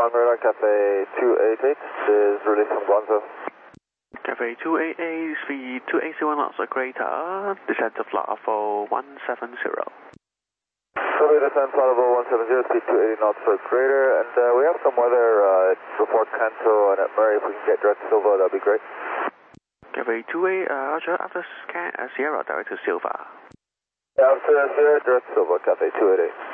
on radar, Cafe 288 is released from Guangzhou. Cafe 288, speed 280 knots or greater, descend to flight level 170. Copy, descent flight level 170, speed 280 knots or greater, and we have some weather report Kanto and at Murray. If we can get direct to Silva, that'd be great. Cafe 28, Roger, after scan Sierra direct to Silva. Yeah, after Sierra direct to Silva, Cafe 288.